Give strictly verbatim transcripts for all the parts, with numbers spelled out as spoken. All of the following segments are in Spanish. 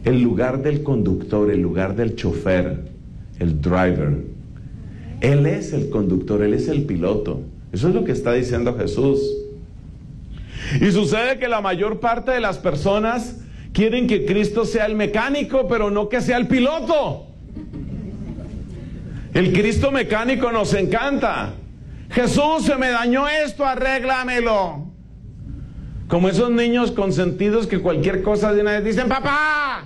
el lugar del conductor, el lugar del chofer, el driver. Él es el conductor, Él es el piloto. Eso es lo que está diciendo Jesús. Y sucede que la mayor parte de las personas quieren que Cristo sea el mecánico, pero no que sea el piloto. El Cristo mecánico nos encanta. Jesús, se me dañó esto, arréglamelo. Como esos niños consentidos que cualquier cosa de una vez dicen: papá,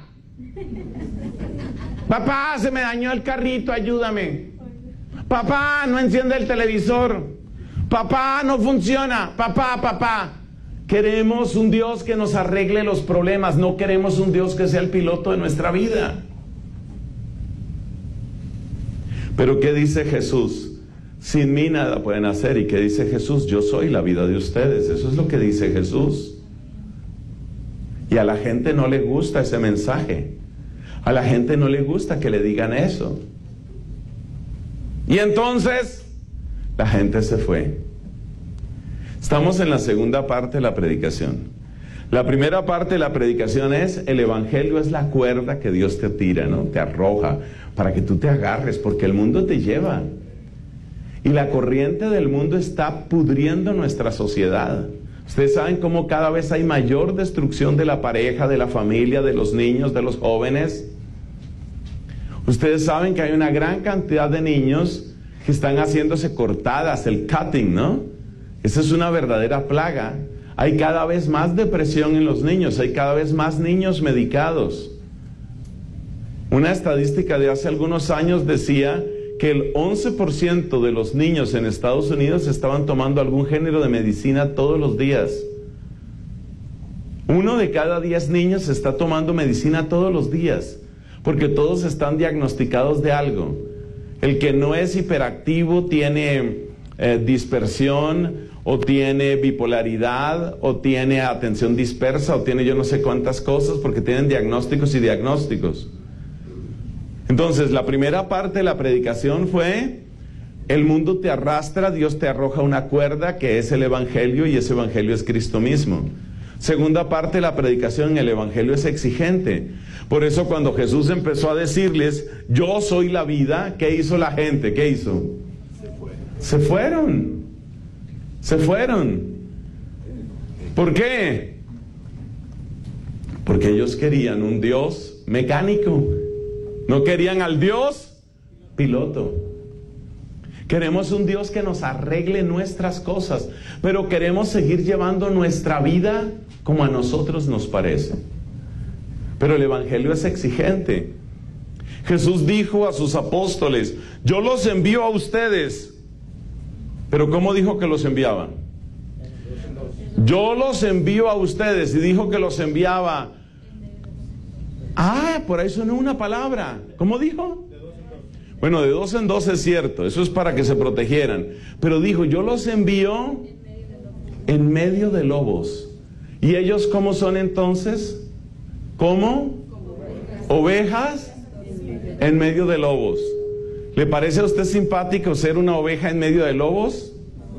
papá, se me dañó el carrito, ayúdame. Papá, no enciende el televisor. Papá, no funciona. Papá, papá. Queremos un Dios que nos arregle los problemas, no queremos un Dios que sea el piloto de nuestra vida. Pero ¿qué dice Jesús? Sin mí nada pueden hacer. ¿Y qué dice Jesús? Yo soy la vida de ustedes. Eso es lo que dice Jesús. Y a la gente no le gusta ese mensaje. A la gente no le gusta que le digan eso. Y entonces la gente se fue. Estamos en la segunda parte de la predicación. La primera parte de la predicación es: el evangelio es la cuerda que Dios te tira, ¿no? Te arroja para que tú te agarres, porque el mundo te lleva. Y la corriente del mundo está pudriendo nuestra sociedad. Ustedes saben cómo cada vez hay mayor destrucción de la pareja, de la familia, de los niños, de los jóvenes. Ustedes saben que hay una gran cantidad de niños que están haciéndose cortadas, el cutting, ¿no? Esa es una verdadera plaga. Hay cada vez más depresión en los niños, hay cada vez más niños medicados. Una estadística de hace algunos años decía que el once por ciento de los niños en Estados Unidos estaban tomando algún género de medicina todos los días. Uno de cada diez niños está tomando medicina todos los días, porque todos están diagnosticados de algo. El que no es hiperactivo tiene eh, dispersión, o tiene bipolaridad, o tiene atención dispersa, o tiene yo no sé cuántas cosas, porque tienen diagnósticos y diagnósticos. Entonces, la primera parte de la predicación fue: el mundo te arrastra, Dios te arroja una cuerda que es el evangelio, y ese evangelio es Cristo mismo. Segunda parte de la predicación: el evangelio es exigente. Por eso cuando Jesús empezó a decirles: yo soy la vida, ¿qué hizo la gente? ¿Qué hizo? Se fueron. Se fueron. ¿Por qué? Porque ellos querían un Dios mecánico. No querían al Dios piloto. Queremos un Dios que nos arregle nuestras cosas, pero queremos seguir llevando nuestra vida como a nosotros nos parece. Pero el evangelio es exigente. Jesús dijo a sus apóstoles: yo los envío a ustedes. Pero ¿cómo dijo que los enviaba? Yo los envío a ustedes. Y dijo que los enviaba. Ah, por ahí sonó una palabra. ¿Cómo dijo? Bueno, de dos en dos es cierto. Eso es para que se protegieran. Pero dijo: yo los envío en medio de lobos. ¿Y ellos cómo son entonces? ¿Cómo? Ovejas en medio de lobos. ¿Le parece a usted simpático ser una oveja en medio de lobos?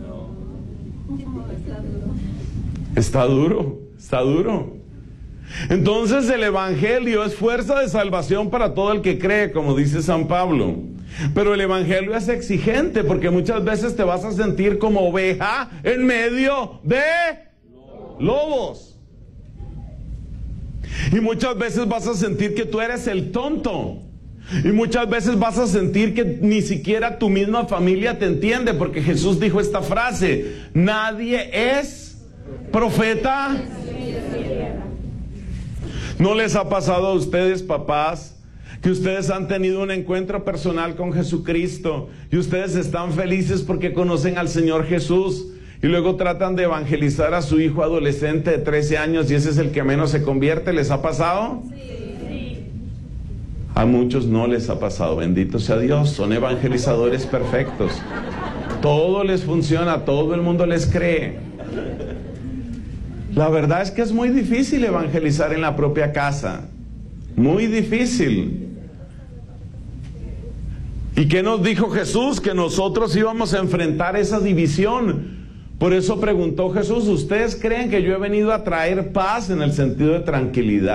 Está duro, está duro. Entonces el evangelio es fuerza de salvación para todo el que cree, como dice San Pablo. Pero el evangelio es exigente, porque muchas veces te vas a sentir como oveja en medio de lobos. Y muchas veces vas a sentir que tú eres el tonto. Y muchas veces vas a sentir que ni siquiera tu misma familia te entiende, porque Jesús dijo esta frase: nadie es profeta. ¿No les ha pasado a ustedes, papás, que ustedes han tenido un encuentro personal con Jesucristo y ustedes están felices porque conocen al Señor Jesús, y luego tratan de evangelizar a su hijo adolescente de trece años y ese es el que menos se convierte? ¿Les ha pasado? Sí. A muchos no les ha pasado, bendito sea Dios, son evangelizadores perfectos. Todo les funciona, todo el mundo les cree. La verdad es que es muy difícil evangelizar en la propia casa, muy difícil. ¿Y qué nos dijo Jesús? Que nosotros íbamos a enfrentar esa división. Por eso preguntó Jesús: ¿ustedes creen que yo he venido a traer paz en el sentido de tranquilidad?